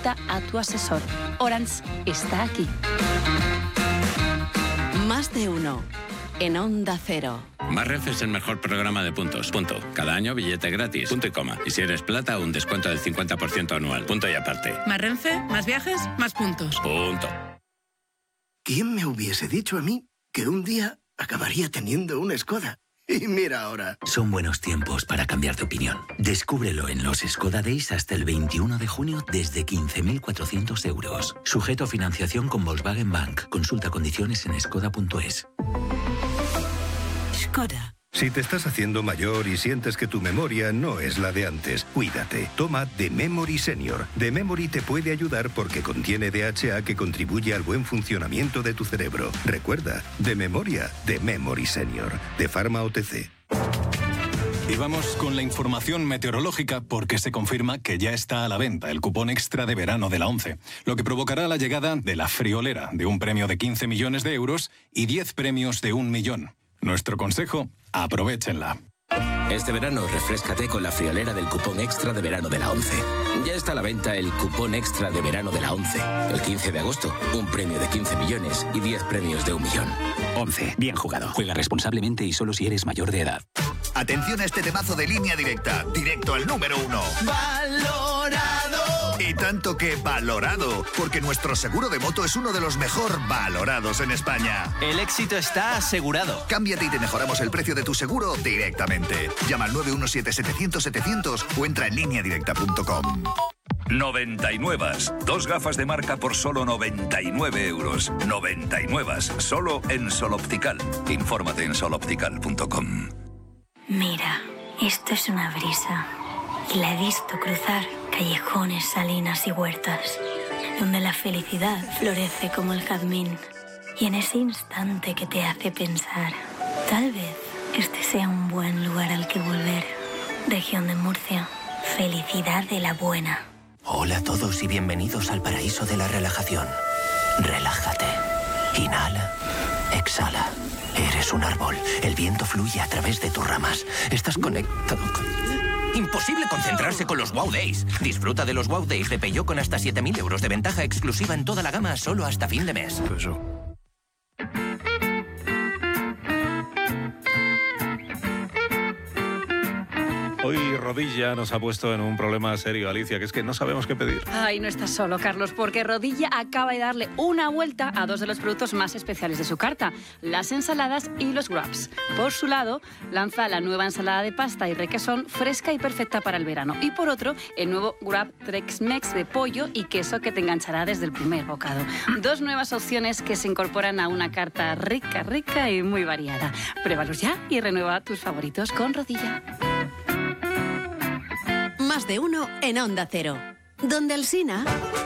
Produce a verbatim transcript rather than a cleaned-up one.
consulta a tu asesor. Orange está aquí. Más de uno. En Onda Cero. Más Renfe es el mejor programa de puntos. Punto. Cada año billete gratis. Punto y coma. Y si eres plata, un descuento del cincuenta por ciento anual. Punto y aparte. Más Renfe, más viajes, más puntos. Punto. ¿Quién me hubiese dicho a mí que un día acabaría teniendo una Skoda? Y mira ahora. Son buenos tiempos para cambiar de opinión. Descúbrelo en los Skoda Days hasta el veintiuno de junio desde quince mil cuatrocientos euros. Sujeto a financiación con Volkswagen Bank. Consulta condiciones en skoda punto es. Skoda. Si te estás haciendo mayor y sientes que tu memoria no es la de antes, cuídate. Toma The Memory Senior. The Memory te puede ayudar porque contiene D H A que contribuye al buen funcionamiento de tu cerebro. Recuerda, de memoria, The Memory Senior. De Pharma O T C. Y vamos con la información meteorológica porque se confirma que ya está a la venta el cupón extra de verano de la ONCE, lo que provocará la llegada de la friolera de un premio de quince millones de euros y diez premios de un millón. Nuestro consejo, aprovéchenla. Este verano refréscate con la friolera del cupón extra de verano de la ONCE. Ya está a la venta el cupón extra de verano de la ONCE. El quince de agosto, un premio de quince millones y diez premios de un millón. ONCE, bien jugado. Juega responsablemente y solo si eres mayor de edad. Atención a este temazo de Línea Directa, directo al número uno. ¡Valorado! Y tanto que valorado, porque nuestro seguro de moto es uno de los mejor valorados en España. El éxito está asegurado. Cámbiate y te mejoramos el precio de tu seguro directamente. Llama al nueve uno siete, setecientos, setecientos o entra en línea directa punto com. noventa y nueve. Dos gafas de marca por solo noventa y nueve euros. noventa y nueve. Solo en Sol Optical. Infórmate en sol optical punto com. Mira, esto es una brisa. Y la he visto cruzar callejones, salinas y huertas, donde la felicidad florece como el jazmín. Y en ese instante que te hace pensar, tal vez este sea un buen lugar al que volver. Región de Murcia, felicidad de la buena. Hola a todos y bienvenidos al paraíso de la relajación. Relájate. Inhala. Exhala. Eres un árbol. El viento fluye a través de tus ramas. Estás conectado con... Imposible concentrarse con los Wow Days. Disfruta de los Wow Days de Peugeot con hasta siete mil euros de ventaja exclusiva en toda la gama solo hasta fin de mes. Eso. Hoy Rodilla nos ha puesto en un problema serio, Alicia, que es que no sabemos qué pedir. Ay, no estás solo, Carlos, porque Rodilla acaba de darle una vuelta a dos de los productos más especiales de su carta, las ensaladas y los wraps. Por su lado, lanza la nueva ensalada de pasta y requesón fresca y perfecta para el verano. Y por otro, el nuevo wrap Tex-Mex de pollo y queso que te enganchará desde el primer bocado. Dos nuevas opciones que se incorporan a una carta rica, rica y muy variada. Pruébalos ya y renueva tus favoritos con Rodilla. Más de uno en Onda Cero. Donde Alsina...